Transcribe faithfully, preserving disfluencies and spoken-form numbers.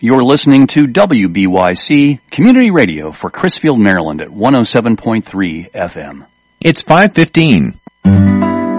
You're listening to W B Y C Community Radio for Crisfield, Maryland at one oh seven point three F M. It's five fifteen.